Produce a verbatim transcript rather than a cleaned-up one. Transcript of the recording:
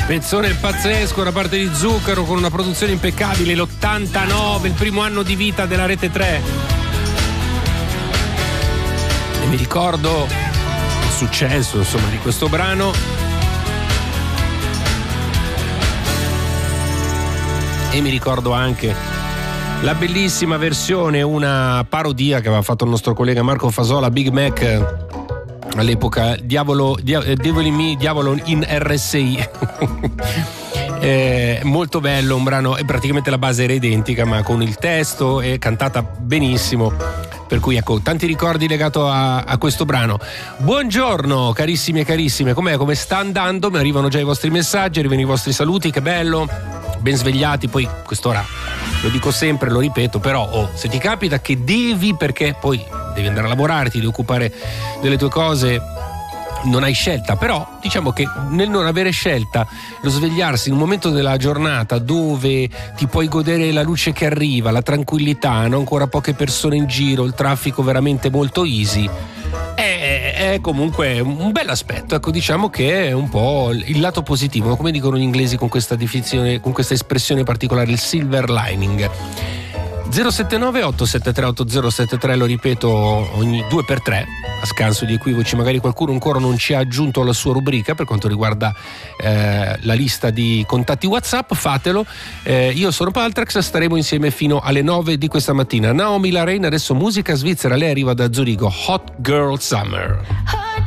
Pezzone pazzesco da parte di Zucchero con una produzione impeccabile, l'ottantanove, il primo anno di vita della Rete tre. E mi ricordo il successo, insomma, di questo brano. E mi ricordo anche la bellissima versione, una parodia che aveva fatto il nostro collega Marco Fasola, Big Mac, all'epoca, Diavolo, dia, Devil in Me, Diavolo in R S I. Eh, molto bello, un brano, e praticamente la base era identica ma con il testo e cantata benissimo, per cui ecco, tanti ricordi legato a, a questo brano. Buongiorno carissimi e carissime, com'è, come sta andando? Mi arrivano già i vostri messaggi, arrivano i vostri saluti, che bello, ben svegliati. Poi quest'ora lo dico sempre, lo ripeto, però oh, se ti capita che devi, perché poi devi andare a lavorare, ti devi occupare delle tue cose, non hai scelta, però diciamo che nel non avere scelta, lo svegliarsi in un momento della giornata dove ti puoi godere la luce che arriva, la tranquillità, non ancora poche persone in giro, il traffico veramente molto easy, è, è comunque un bel aspetto. Ecco, diciamo che è un po' il lato positivo, come dicono gli inglesi con questa definizione, con questa espressione particolare, il silver lining. zero sette nove otto sette tre otto zero sette tre, lo ripeto ogni due per tre, a scanso di equivoci. Magari qualcuno ancora non ci ha aggiunto alla sua rubrica per quanto riguarda eh, la lista di contatti WhatsApp, fatelo. Eh, io sono Paltrax, staremo insieme fino alle nove di questa mattina. Naomi Larrain, adesso musica svizzera, lei arriva da Zurigo, Hot Girl Summer.